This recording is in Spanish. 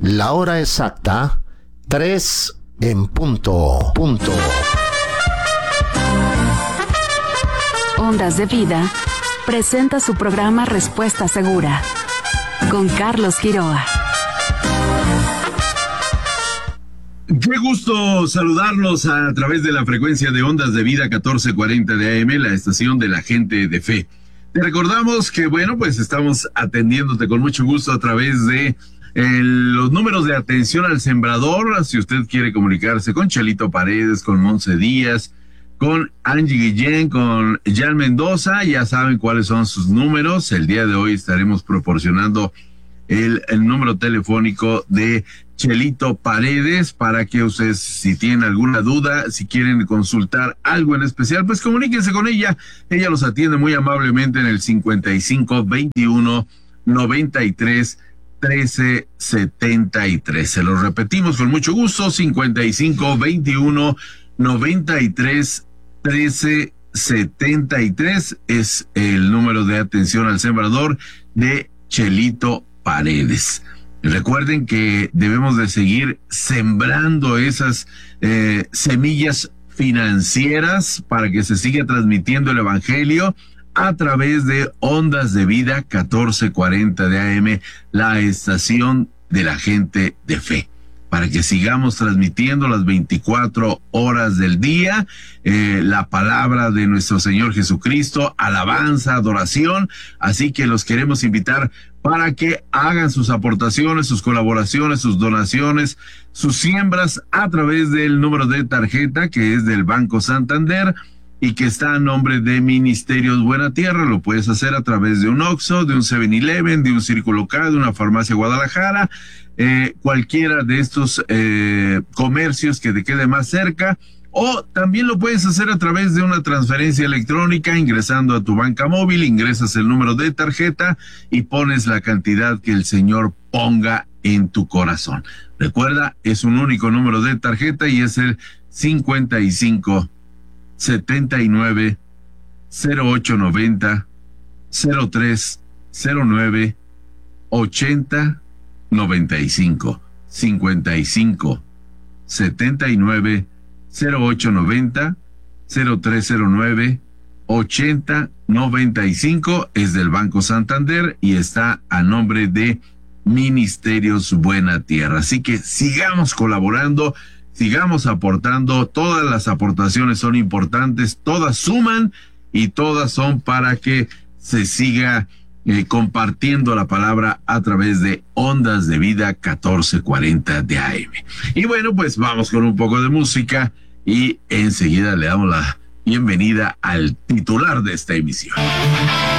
La hora exacta, 3 en punto. Ondas de Vida presenta su programa Respuesta Segura con Carlos Quiroa. Qué gusto saludarlos a través de la frecuencia de Ondas de Vida 1440 de AM, la estación de la gente de fe. Te recordamos que, bueno, pues estamos atendiéndote con mucho gusto a través de los números de atención al sembrador. Si usted quiere comunicarse con Chelito Paredes, con Monse Díaz, con Angie Guillén, con Jan Mendoza, ya saben cuáles son sus números. El día de hoy estaremos proporcionando el número telefónico de Chelito Paredes para que ustedes, si tienen alguna duda, si quieren consultar algo en especial, pues comuníquense con ella. Ella los atiende muy amablemente en el 55 21 93 13 73. Se los repetimos con mucho gusto: 55 21 93 13 73 es el número de atención al sembrador de Chelito Paredes. Recuerden que debemos de seguir sembrando esas semillas financieras para que se siga transmitiendo el evangelio a través de Ondas de Vida 1440 de AM, la estación de la gente de fe, para que sigamos transmitiendo las 24 horas del día, la palabra de nuestro Señor Jesucristo, alabanza, adoración. Así que los queremos invitar para que hagan sus aportaciones, sus colaboraciones, sus donaciones, sus siembras a través del número de tarjeta que es del Banco Santander y que está a nombre de Ministerios Buena Tierra. Lo puedes hacer a través de un Oxxo, de un 7-Eleven, de un Círculo K, de una farmacia Guadalajara, cualquiera de estos comercios que te quede más cerca. O también lo puedes hacer a través de una transferencia electrónica, ingresando a tu banca móvil, ingresas el número de tarjeta y pones la cantidad que el Señor ponga en tu corazón. Recuerda, es un único número de tarjeta y es el 55 79 0890 0309 80 95. 55 79 0890 0309 80 95 es del Banco Santander y está a nombre de Ministerios Buena Tierra. Así que sigamos colaborando, sigamos aportando. Todas las aportaciones son importantes, todas suman y todas son para que se siga compartiendo la palabra a través de Ondas de Vida 1440 de AM. Y bueno, pues vamos con un poco de música y enseguida le damos la bienvenida al titular de esta emisión.